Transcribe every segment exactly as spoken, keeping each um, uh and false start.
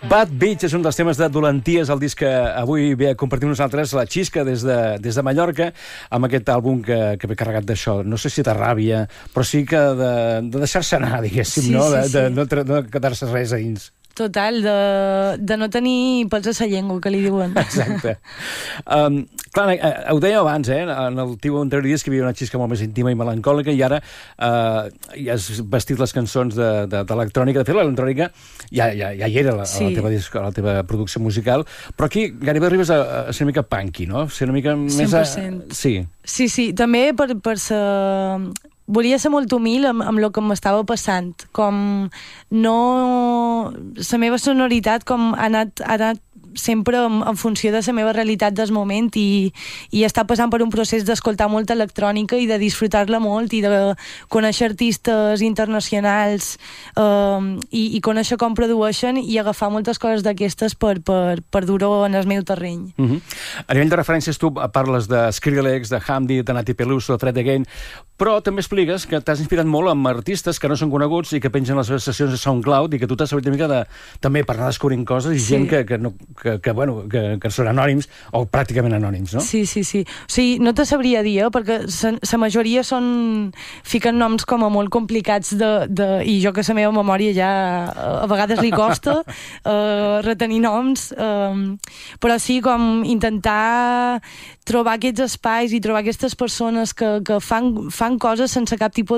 Bad Beach és un dels temes de Dolenties, el disc que avui ve a compartir amb nosaltres la Xisca des de, des de Mallorca, amb aquest àlbum que, que ve carregat d'això. No sé si de ràbia, però sí que de, de deixar-se anar, diguéssim, sí, no? De, sí, sí. de, de, de no quedar-se res a dins. Total, de, de no tenir pels a la llengua, que li diuen. Exacte. Um, clar, eh, ho dèiem abans, eh? En el teu anterior disc hi havia una Xisca molt més íntima i melancòlica, i ara uh, ja has vestit les cançons d'electrònica. De, de, de fet, l'electrònica ja, ja, ja hi era a la, sí. a, la teva disc, a la teva producció musical, però aquí gairebé arribes a, a ser una mica punky, no? Ser una mica més... cent per cent. A... Sí. Sí, sí, també per, per ser... Volia ser molt humil amb, amb el que m'estava passant, com no... La meva sonoritat com ha anat, ha anat sempre en, en funció de la meva realitat del moment i, i està passant per un procés d'escoltar molta electrònica i de disfrutar-la molt i de conèixer artistes internacionals eh, i, i conèixer com produeixen i agafar moltes coses d'aquestes per, per, per dur-ho en el meu terreny. Uh -huh. A nivell de referències tu parles de Skrillex, de Hamdi, de Nati Peluso, de Fred Again, però també expliques que t'has inspirat molt amb artistes que no són coneguts i que pengen les seves sessions a SoundCloud i que tu t'has sabut una mica de, també per anar descobrint coses i sí. gent que, que, no, que, que, bueno, que, que són anònims o pràcticament anònims, no? Sí, sí, sí. O sigui, no te sabria dir, eh, perquè la majoria són... fiquen noms com a molt complicats de, de, i jo que la meva memòria ja a vegades li costa uh, retenir noms, uh, però sí com intentar trobar aquests espais i trobar aquestes persones que, que fan, fan coses sense cap tipus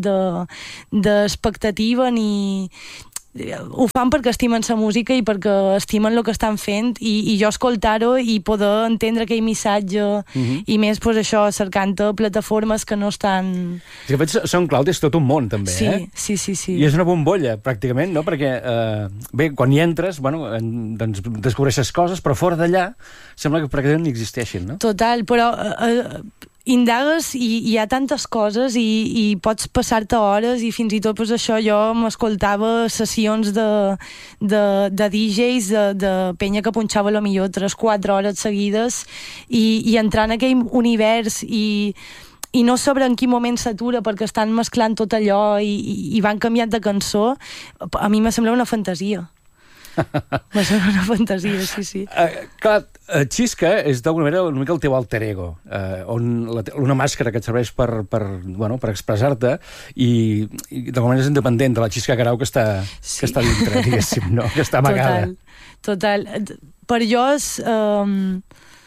d'expectativa de, de ni... Ho fan perquè estimen la música i perquè estimen el que estan fent i, i jo escoltar-ho i poder entendre aquell missatge uh -huh. i més pues, això, cercant plataformes que no estan... Sí, que SoundCloud és tot un món també, sí, eh? Sí, sí, sí. I és una bombolla pràcticament, no? Perquè eh, bé, quan hi entres bueno, en, doncs descobreixes coses, però fora d'allà sembla que pràcticament no existeixin, no? Total, però eh, indagues i hi ha tantes coses i, i pots passar-te hores i fins i tot pues, això jo m'escoltava sessions de, de, de D Js de, de penya que punxava a lo millor tres quatre hores seguides i, i entrar en aquell univers i i no saber en quin moment s'atura perquè estan mesclant tot allò i, i, i van canviant de cançó, a mi me sembla una fantasia. Va ser una fantasia, sí, sí. Uh, clar, uh, Xisca és d'alguna manera una mica el teu alter ego, uh, on la, una màscara que et serveix per, per, bueno, per expressar-te i, i d'alguna manera és independent de la Xisca Garau que està, sí. que està dintre, diguéssim, no? Que està amagada. Total, total. Per jo és... Um...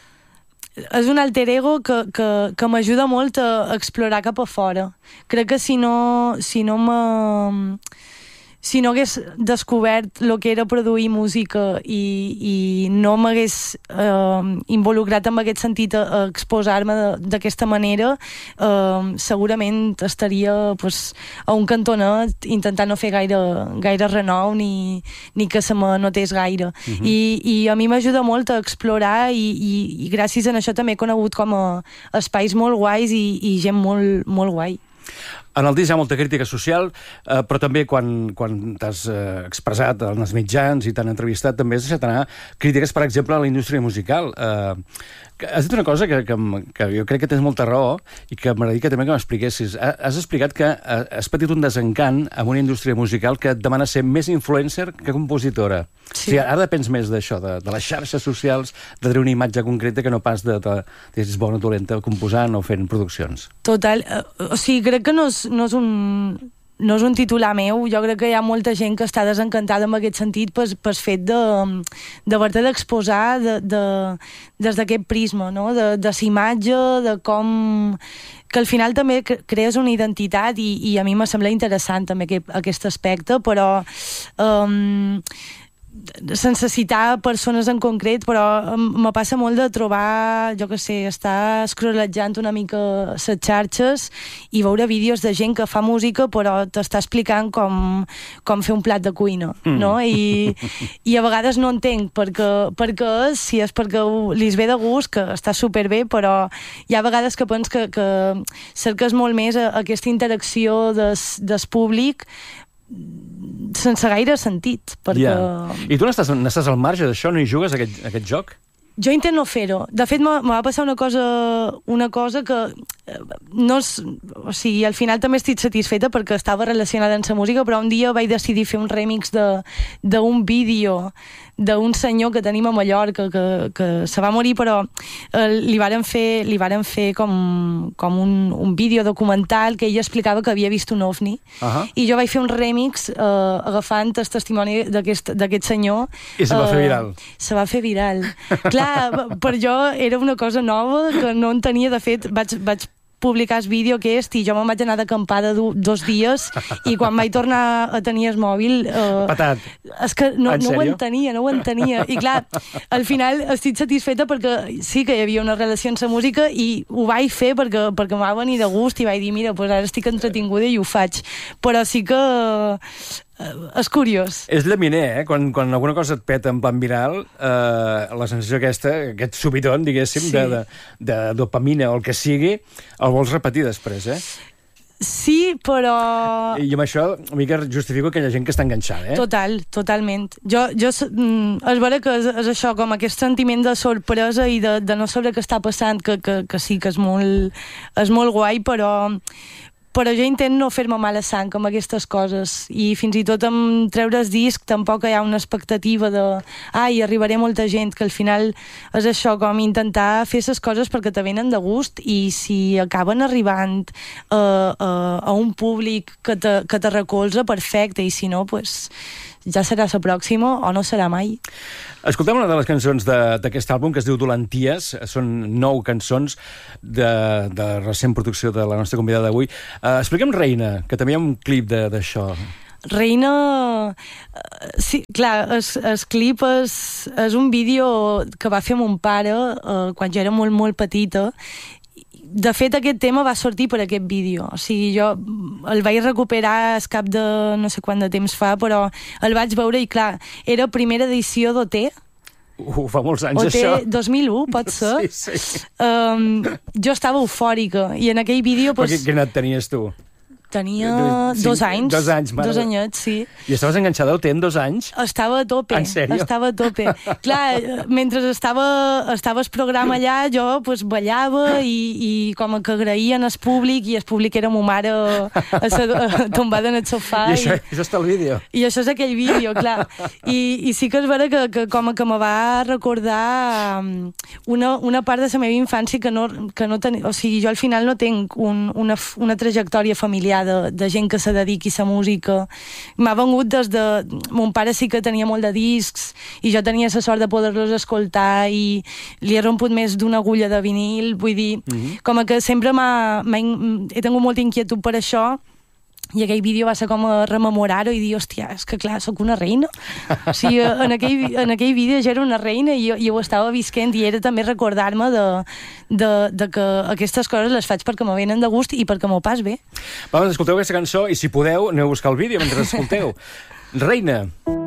és un alter ego que, que, que m'ajuda molt a explorar cap a fora. Crec que si no, si no me... si no hagués descobert el que era produir música i, i no m'hagués eh, involucrat en aquest sentit a, a exposar-me d'aquesta manera, eh, segurament estaria pues, a un cantonet intentant no fer gaire, gaire renou ni, ni que se me notés gaire. Uh-huh. I, I a mi m'ajuda molt a explorar i, i, i gràcies a això també he conegut com a espais molt guais i, i gent molt, molt guai. En el disc hi ha molta crítica social, eh, però també quan, quan t'has eh, expressat en els mitjans i t'han entrevistat també has deixat anar crítiques, per exemple, a la indústria musical. Eh, has dit una cosa que, que, que jo crec que tens molta raó i que m'agradaria que també que m'expliquessis. Has explicat que has patit un desencant amb una indústria musical que et demana ser més influencer que compositora. Sí. O sigui, ara depens més d'això, de, de les xarxes socials, de tenir una imatge concreta que no pas de, de, de si és bona o dolenta composant o fent produccions. Total. O sigui, crec que no és no és un no és un titular meu, jo crec que hi ha molta gent que està desencantada en aquest sentit pel, pel fet de, de haver-te d'exposar de, de, des d'aquest prisma, no? de, de la imatge, de com que al final també crees una identitat i, i a mi m'ha semblat interessant també aquest, aquest aspecte, però um, sense citar persones en concret, però me passa molt de trobar, jo que sé, estar scrollejant una mica les xarxes i veure vídeos de gent que fa música però t'està explicant com, com fer un plat de cuina, mm. no? I, i a vegades no entenc perquè, perquè si és perquè li ve de gust, que està superbé, però hi ha vegades que penso que, que cerques molt més aquesta interacció des, des públic sense gaire sentit, perquè... Yeah. I tu n'estàs, n'estàs al marge d'això? No hi jugues a aquest, a aquest joc? Jo intento no fer-ho. De fet, me va passar una cosa, una cosa que no és, o sigui, al final també estic satisfeta perquè estava relacionada amb la música, però un dia vaig decidir fer un remix d'un vídeo d'un senyor que tenim a Mallorca que, que se va morir, però eh, li varen fer, li varen fer com, com un, un vídeo documental que ell explicava que havia vist un ovni. Uh-huh. I jo vaig fer un remix eh, agafant el testimoni d'aquest senyor. I se va eh, fer viral. Se va fer viral. Clar, per jo era una cosa nova que no en tenia. De fet, vaig, vaig publicar el vídeo aquest i jo me'n vaig anar d'acampada dos dies i quan vaig tornar a tenir el mòbil eh, patat. És que no, no ho entenia, no ho entenia i clar, al final estic satisfeta perquè sí que hi havia una relació amb la música i ho vaig fer perquè, perquè m'ha venit de gust i vaig dir, mira, pues ara estic entretinguda i ho faig, però sí que és curiós. És llaminer, eh? Quan, quan alguna cosa et peta en plan viral, eh, la sensació aquesta, aquest subidon, diguéssim, sí. de, de, de dopamina o el que sigui, el vols repetir després, eh? Sí, però... I amb això una mica justifico aquella gent que està enganxada, eh? Total, totalment. Jo, jo és vera que és, és això, com aquest sentiment de sorpresa i de, de no saber què està passant, que, que, que sí, que és molt, és molt guai, però... però jo intento no fer-me mala sang amb aquestes coses i fins i tot amb treure el disc tampoc hi ha una expectativa de ai, arribaré molta gent, que al final és això, com intentar fer les coses perquè te venen de gust i si acaben arribant a, a, a un públic que te, que te recolza, perfecte, i si no, pues, ja serà la pròxima o no serà mai. Escoltem una de les cançons d'aquest àlbum que es diu Dolenties. Són nou cançons de, de recent producció de la nostra convidada d'avui. Uh, expliquem Reina, que també hi ha un clip d'això. Reina... Sí, clar, el, el clip és, és un vídeo que va fer mon pare uh, quan jo era molt, molt petita. De fet, aquest tema va sortir per aquest vídeo. O sigui, jo el vaig recuperar al cap de no sé quant de temps fa, però el vaig veure i, clar, era primera edició d'O T. Uh, fa molts anys, O T això. dos mil u, pot ser? Sí, sí. Um, jo estava eufòrica i en aquell vídeo... Pues, Però quina edat tenies tu? Tenia sí, dos anys. Dos anys, mare. Dos anyets, sí. I estaves enganxada al T en dos anys? Estava a tope. En sèrio? Estava a tope. Clar, mentre estava, estava el programa allà, jo pues, ballava i, i com que agraïen el públic, i el públic era mo mare a, a, tombada en el sofà. I això, i... això està al vídeo? I això és aquell vídeo, clar. I, i sí que és vera que, que com que me va recordar una, una part de la meva infància que no, que no tenia... O sigui, jo al final no tinc un, una, una trajectòria familiar De, de gent que se dediqui a la música. M'ha vengut des de... Mon pare sí que tenia molt de discs i jo tenia la sort de poder-los escoltar i li he romput més d'una agulla de vinil, vull dir, mm-hmm. com que sempre m'ha, m'ha, he tingut molta inquietud per això i aquell vídeo va ser com a rememorar-ho i dir, hòstia, és que clar, sóc una reina. O sigui, en aquell, en aquell vídeo ja era una reina i jo, i ho estava visquent i era també recordar-me de, de, de que aquestes coses les faig perquè me venen de gust i perquè m'ho pas bé. Vamos, escolteu aquesta cançó i si podeu aneu a buscar el vídeo mentre escolteu. Reina.